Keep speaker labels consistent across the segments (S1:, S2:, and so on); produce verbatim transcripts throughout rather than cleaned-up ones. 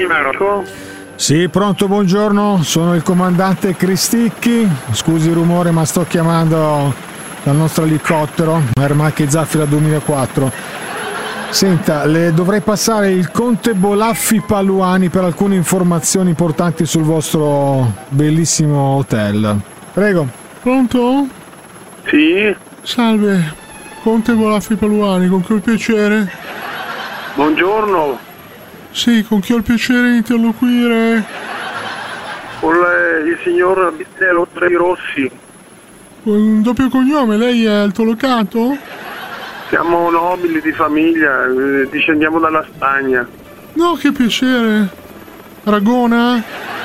S1: Marco?
S2: Sì, pronto, buongiorno, sono il comandante Cristicchi. Scusi il rumore, ma sto chiamando dal nostro elicottero Air Macchi Zaffira duemilaquattro. Senta, le dovrei passare il conte Bolaffi Paluani per alcune informazioni importanti sul vostro bellissimo hotel. Prego.
S3: Pronto?
S1: Sì?
S3: Salve, conte Bolaffi Paluani, con chi ho il piacere?
S1: Buongiorno.
S3: Sì, con chi ho il piacere di interloquire?
S1: Con le, il signor Vitello Rossi.
S3: Un doppio cognome, lei è altolocato?
S1: Siamo nobili di famiglia, eh, discendiamo dalla Spagna.
S3: No, che piacere. Ragona?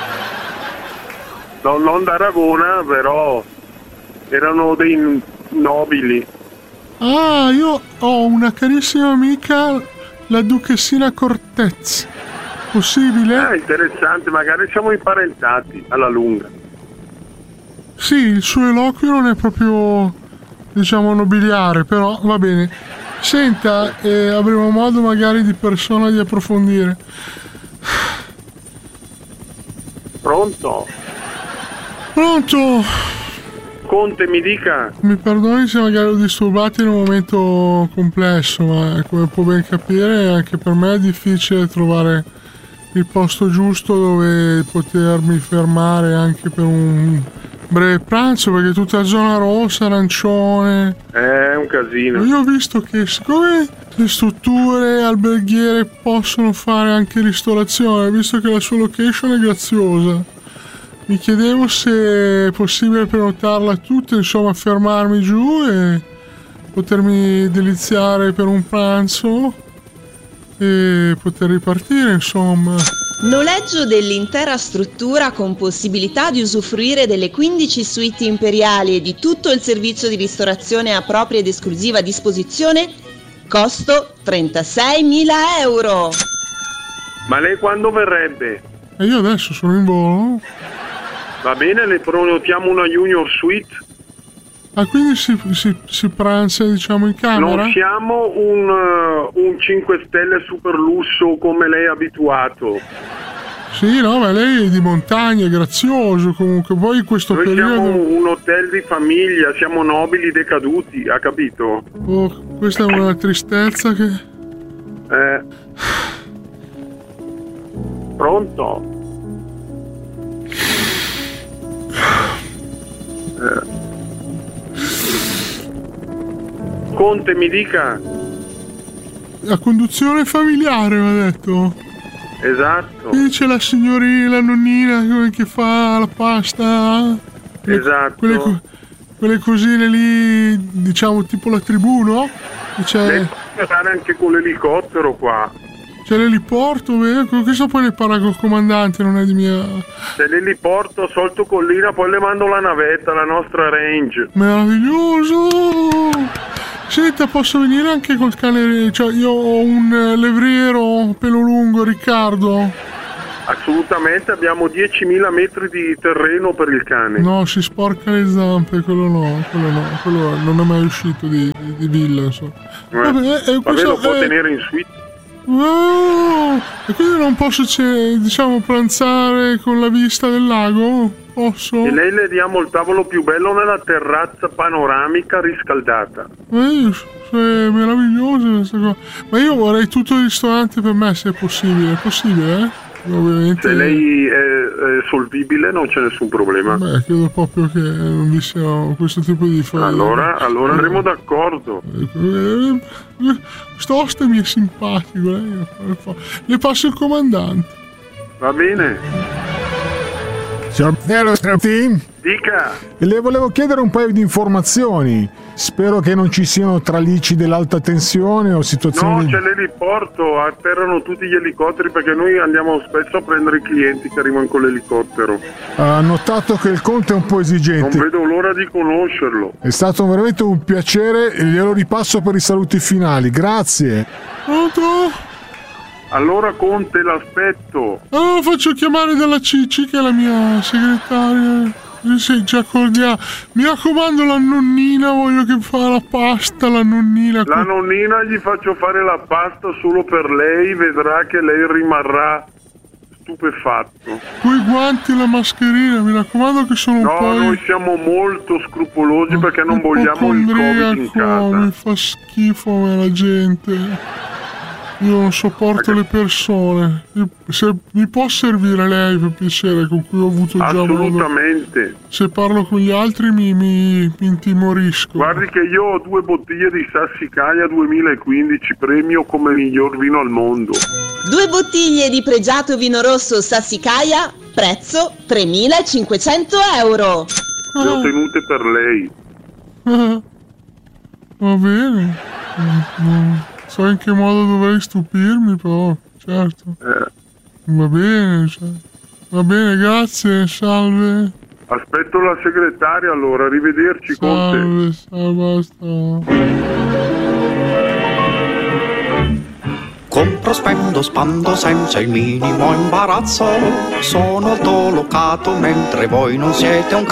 S1: No, non da Aragona, però erano dei nobili.
S3: Ah, io ho una carissima amica, la duchessina Cortez. Possibile?
S1: Ah, interessante, magari siamo imparentati alla lunga.
S3: Sì, il suo eloquio non è proprio, diciamo, nobiliare, però va bene. Senta, eh, avremo modo magari di persona di approfondire.
S1: Pronto?
S3: Pronto?
S1: Conte, mi dica.
S3: Mi perdoni se magari ho disturbati in un momento complesso, ma come può ben capire anche per me è difficile trovare il posto giusto dove potermi fermare anche per un breve pranzo, perché tutta zona rossa, arancione.
S1: È un casino.
S3: Io ho visto che siccome le strutture alberghiere possono fare anche ristorazione, visto che la sua location è graziosa, mi chiedevo se è possibile prenotarla tutta, insomma fermarmi giù e potermi deliziare per un pranzo e poter ripartire, insomma.
S4: Noleggio dell'intera struttura con possibilità di usufruire delle quindici suite imperiali e di tutto il servizio di ristorazione a propria ed esclusiva disposizione. Costo trentaseimila euro.
S1: Ma lei quando verrebbe?
S3: E io adesso sono in volo.
S1: Va bene, le prenotiamo una junior suite.
S3: Ah, quindi si, si, si pranza, diciamo, in camera?
S1: Non siamo un, uh, un cinque stelle super lusso come lei è abituato.
S3: Sì, no, ma lei è di montagna, è grazioso comunque. Poi in questo
S1: Noi
S3: periodo...
S1: siamo un hotel di famiglia, siamo nobili decaduti, ha capito?
S3: Oh, questa è una tristezza che...
S1: Eh. Pronto? Eh. Conte, mi dica.
S3: La conduzione familiare, mi ha detto.
S1: Esatto.
S3: Qui c'è la signorina, la nonnina che fa la pasta. Quelle,
S1: esatto.
S3: Quelle, quelle cosine lì, diciamo, tipo la tribù, no? C'è...
S1: Lei può andare anche con l'elicottero qua.
S3: C'è l'eliporto, vero? Questo poi ne parla col comandante, non è di mia...
S1: Se l'eliporto solto collina, poi le mando la navetta, la nostra range.
S3: Meraviglioso! Senta, posso venire anche col cane? Cioè, io ho un levriero pelo lungo, Riccardo.
S1: Assolutamente, abbiamo diecimila metri di terreno per il cane.
S3: No, si sporca le zampe, quello no, quello no, quello non è mai uscito di, di, di villa, insomma.
S1: Eh. Vabbè,
S3: eh,
S1: Vabbè lo può
S3: è...
S1: tenere in suite.
S3: Oh, e quindi non posso, diciamo, pranzare con la vista del lago? Posso?
S1: E lei le diamo il tavolo più bello nella terrazza panoramica riscaldata.
S3: Eh, è meraviglioso questa cosa. Ma io vorrei tutto il ristorante per me, se è possibile. È possibile, eh? Ovviamente.
S1: Se lei è, è solvibile non c'è nessun problema.
S3: Beh, credo proprio che non vi sia questo tipo di fare.
S1: Allora, allora andremo d'accordo.
S3: Questo oste mi è simpatico, eh? Le passo il comandante.
S1: Va bene.
S2: Signor Team?
S1: Dica.
S2: Le volevo chiedere un paio di informazioni. Spero che non ci siano tralicci dell'alta tensione o situazioni...
S1: No, c'è l'eliporto, atterrano tutti gli elicotteri perché noi andiamo spesso a prendere i clienti che arrivano con l'elicottero.
S2: Ha notato che il conte è un po' esigente.
S1: Non vedo l'ora di conoscerlo.
S2: È stato veramente un piacere e glielo ripasso per i saluti finali. Grazie.
S3: Pronto?
S1: Allora Conte, l'aspetto.
S3: Ah, faccio chiamare dalla Cici, che è la mia segretaria. Sì, ci accordiamo. Mi raccomando, la nonnina, voglio che fa la pasta, la nonnina.
S1: La nonnina gli faccio fare la pasta solo per lei, vedrà che lei rimarrà stupefatto.
S3: Quei guanti e la mascherina, mi raccomando che sono
S1: No,
S3: un po'...
S1: noi siamo molto scrupolosi perché non vogliamo il Covid in casa.
S3: Mi fa schifo a me la gente. Io non sopporto le persone. Se mi può servire lei, per piacere, con cui ho avuto già modo.
S1: Assolutamente.
S3: Se parlo con gli altri mi, mi, mi intimorisco.
S1: Guardi che io ho due bottiglie di Sassicaia duemilaquindici, premio come miglior vino al mondo.
S4: Due bottiglie di pregiato vino rosso Sassicaia, prezzo tremilacinquecento euro.
S1: Le ho tenute per lei.
S3: Ah, va bene. Non so in che modo dovrei stupirmi, però, certo.
S1: Eh.
S3: Va bene, cioè. Va bene, grazie, salve.
S1: Aspetto la segretaria allora, arrivederci.
S3: Salve, salve, basta.
S5: Compro, spendo, spando senza il minimo imbarazzo. Sono autolocato mentre voi non siete un